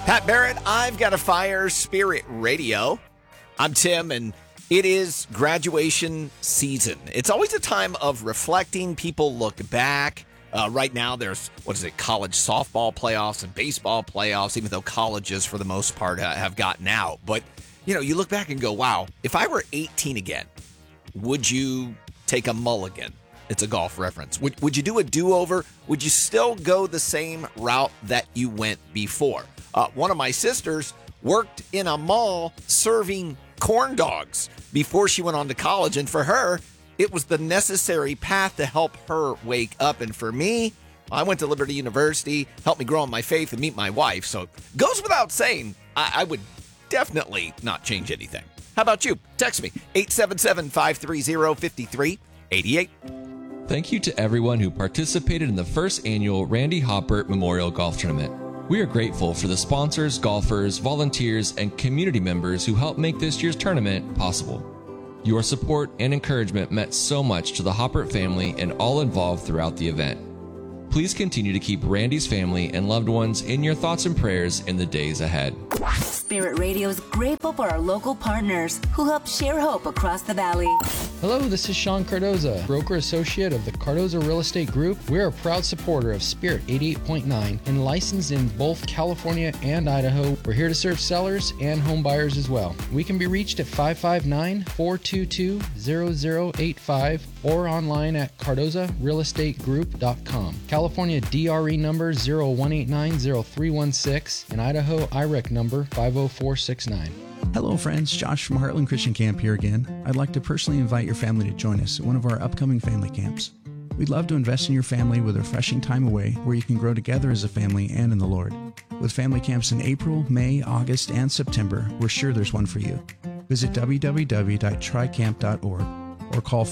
Pat Barrett, I've Got a Fire, Spirit Radio. I'm Tim, and it is graduation season. It's always a time of reflecting. People look back. Right now, there's, college softball playoffs and baseball playoffs, even though colleges, for the most part, have gotten out. But, you look back and go, wow, if I were 18 again, would you take a mulligan? It's a golf reference. Would you do a do-over? Would you still go the same route that you went before? One of my sisters worked in a mall serving corn dogs before she went on to college. And for her, it was the necessary path to help her wake up. And for me, I went to Liberty University, helped me grow in my faith and meet my wife. So it goes without saying, I would definitely not change anything. How about you? Text me, 877-530-5388. Thank you to everyone who participated in the first annual Randy Hoppert Memorial Golf Tournament. We are grateful for the sponsors, golfers, volunteers, and community members who helped make this year's tournament possible. Your support and encouragement meant so much to the Hoppert family and all involved throughout the event. Please continue to keep Randy's family and loved ones in your thoughts and prayers in the days ahead. Spirit Radio is grateful for our local partners who help share hope across the valley. Hello, this is Sean Cardoza, broker associate of the Cardoza Real Estate Group. We're a proud supporter of Spirit 88.9 and licensed in both California and Idaho. We're here to serve sellers and home buyers as well. We can be reached at 559-422-0085 or online at cardozarealestategroup.com. California DRE number 01890316 and Idaho IREC number 50469. Hello friends, Josh from Heartland Christian Camp here again. I'd like to personally invite your family to join us at one of our upcoming family camps. We'd love to invest in your family with a refreshing time away where you can grow together as a family and in the Lord. With family camps in April, May, August, and September, we're sure there's one for you. Visit www.tricamp.org or call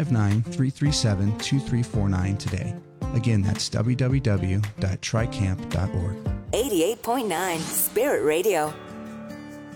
559-337-2349 today. Again, that's www.tricamp.org. 88.9 Spirit Radio.